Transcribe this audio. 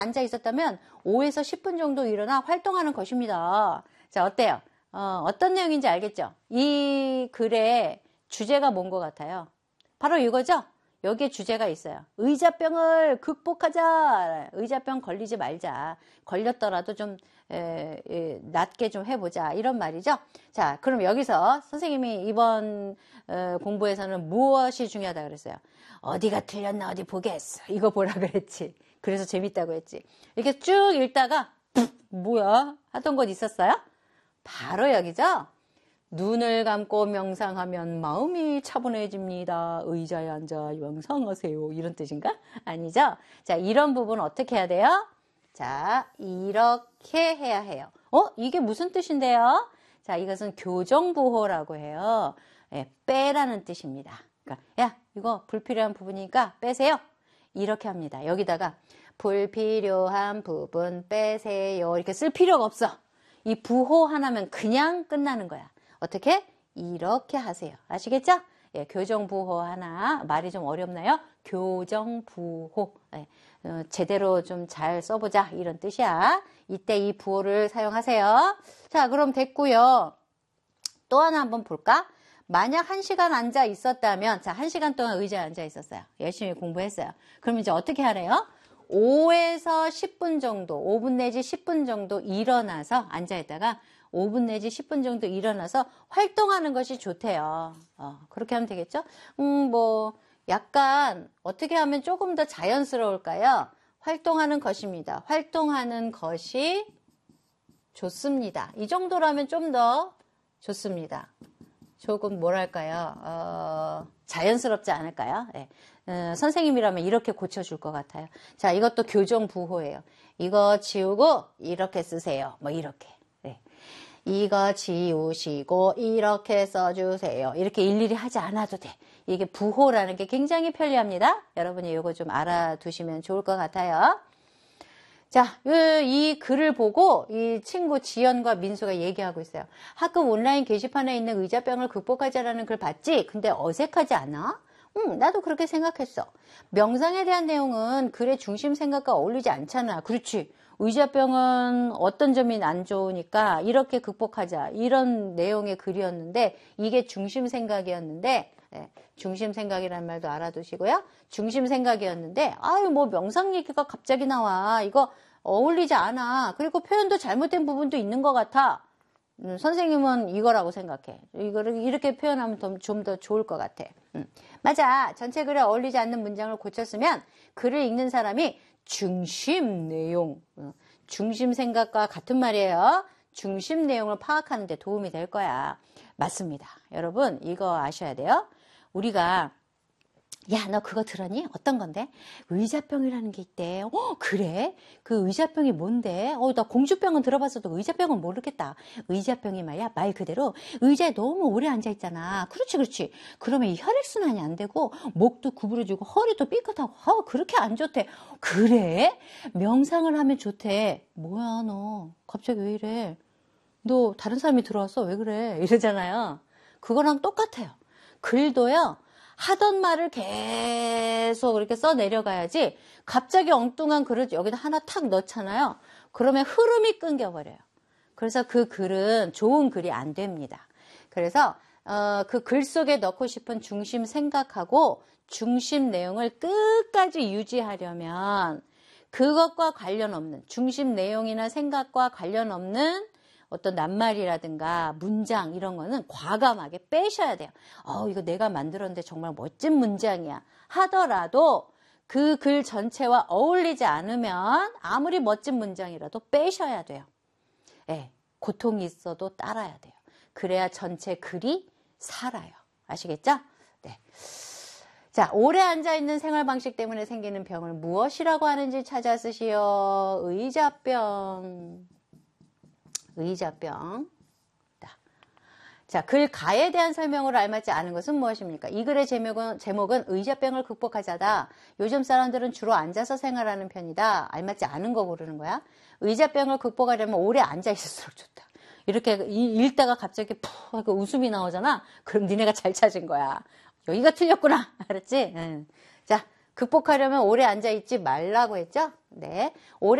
앉아 있었다면 5에서 10분 정도 일어나 활동하는 것입니다. 자, 어때요? 어떤 내용인지 알겠죠? 이 글의 주제가 뭔 것 같아요? 바로 이거죠? 여기에 주제가 있어요. 의자병을 극복하자. 의자병 걸리지 말자. 걸렸더라도 좀 낮게 좀 해보자. 이런 말이죠. 자, 그럼 여기서 선생님이 이번 공부에서는 무엇이 중요하다 그랬어요? 어디가 틀렸나 어디 보겠어. 이거 보라 그랬지. 그래서 재밌다고 했지. 이렇게 쭉 읽다가 뭐야? 하던 것 있었어요? 바로 여기죠. 눈을 감고 명상하면 마음이 차분해집니다. 의자에 앉아 명상하세요. 이런 뜻인가? 아니죠? 자, 이런 부분 어떻게 해야 돼요? 자, 이렇게 해야 해요. 이게 무슨 뜻인데요? 자, 이것은 교정부호라고 해요. 빼라는 뜻입니다. 그러니까, 야, 이거 불필요한 부분이니까 빼세요. 이렇게 합니다. 여기다가 불필요한 부분 빼세요. 이렇게 쓸 필요가 없어. 이 부호 하나면 그냥 끝나는 거야. 어떻게? 이렇게 하세요. 아시겠죠? 예, 교정부호 하나. 말이 좀 어렵나요? 교정부호. 예, 제대로 좀 잘 써보자. 이런 뜻이야. 이때 이 부호를 사용하세요. 자, 그럼 됐고요. 또 하나 한번 볼까? 만약 1시간 앉아 있었다면, 자, 1시간 동안 의자에 앉아 있었어요. 열심히 공부했어요. 그럼 이제 어떻게 하래요? 5에서 10분 정도, 5분 내지 10분 정도 일어나서 앉아있다가 5분 내지 10분 정도 일어나서 활동하는 것이 좋대요. 그렇게 하면 되겠죠? 약간 어떻게 하면 조금 더 자연스러울까요? 활동하는 것입니다. 활동하는 것이 좋습니다. 이 정도라면 좀 더 좋습니다. 조금 뭐랄까요? 자연스럽지 않을까요? 네. 선생님이라면 이렇게 고쳐줄 것 같아요. 자, 이것도 교정부호예요. 이거 지우고 이렇게 쓰세요. 뭐 이렇게. 네. 이거 지우시고 이렇게 써주세요. 이렇게 일일이 하지 않아도 돼. 이게 부호라는 게 굉장히 편리합니다. 여러분이 이거 좀 알아두시면 좋을 것 같아요. 자, 이 글을 보고 이 친구 지연과 민수가 얘기하고 있어요. 학급 온라인 게시판에 있는 의자병을 극복하자라는 글 봤지? 근데 어색하지 않아? 나도 그렇게 생각했어. 명상에 대한 내용은 글의 중심 생각과 어울리지 않잖아. 그렇지. 의자병은 어떤 점이 안 좋으니까 이렇게 극복하자. 이런 내용의 글이었는데 이게 중심 생각이었는데 중심 생각이라는 말도 알아두시고요. 중심 생각이었는데 뭐 명상 얘기가 갑자기 나와. 이거 어울리지 않아. 그리고 표현도 잘못된 부분도 있는 것 같아. 선생님은 이거라고 생각해. 이거를 이렇게 표현하면 좀 더 좋을 것 같아. 맞아. 전체 글에 어울리지 않는 문장을 고쳤으면 글을 읽는 사람이 중심 내용, 중심 생각과 같은 말이에요. 중심 내용을 파악하는 데 도움이 될 거야. 맞습니다. 여러분 이거 아셔야 돼요. 우리가 야, 너 그거 들었니? 어떤 건데? 의자병이라는 게 있대. 그래? 그 의자병이 뭔데? 나 공주병은 들어봤어도 의자병은 모르겠다. 의자병이 말이야, 말 그대로 의자에 너무 오래 앉아있잖아. 그렇지. 그러면 이 혈액순환이 안 되고, 목도 구부러지고, 허리도 삐끗하고, 그렇게 안 좋대. 그래? 명상을 하면 좋대. 뭐야, 너. 갑자기 왜 이래? 너 다른 사람이 들어왔어? 왜 그래? 이러잖아요. 그거랑 똑같아요. 글도요. 하던 말을 계속 이렇게 써 내려가야지 갑자기 엉뚱한 글을 여기다 하나 탁 넣잖아요. 그러면 흐름이 끊겨버려요. 그래서 그 글은 좋은 글이 안 됩니다. 그래서 그 글 속에 넣고 싶은 중심 생각하고 중심 내용을 끝까지 유지하려면 그것과 관련 없는 중심 내용이나 생각과 관련 없는 어떤 낱말이라든가 문장 이런 거는 과감하게 빼셔야 돼요. 이거 내가 만들었는데 정말 멋진 문장이야 하더라도 그 글 전체와 어울리지 않으면 아무리 멋진 문장이라도 빼셔야 돼요. 고통이 있어도 따라야 돼요. 그래야 전체 글이 살아요. 아시겠죠? 네. 자, 오래 앉아있는 생활 방식 때문에 생기는 병을 무엇이라고 하는지 찾아 쓰시오. 의자병. 자, 글 가에 대한 설명으로 알맞지 않은 것은 무엇입니까? 이 글의 제목은 의자병을 극복하자다. 요즘 사람들은 주로 앉아서 생활하는 편이다. 알맞지 않은 거 고르는 거야. 의자병을 극복하려면 오래 앉아있을수록 좋다. 이렇게 읽다가 갑자기 푹 하고 웃음이 나오잖아. 그럼 니네가 잘 찾은 거야. 여기가 틀렸구나. 알았지? 자, 극복하려면 오래 앉아있지 말라고 했죠? 네.